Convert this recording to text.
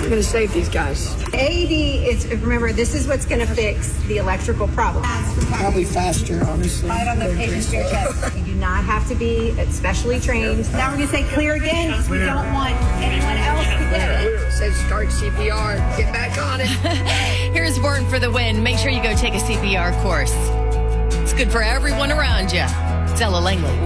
I'm going to save these guys. AED is, remember, this is what's going to fix the electrical problem. Probably faster, honestly. Right on the patient's bare chest. You do not have to be specially trained. Now we're going to say clear again because we don't want anyone else to get it. It says start CPR. Get back on it. Here's Warren for the win. Make sure you go take a CPR course. It's good for everyone around you. It's Ella Langley.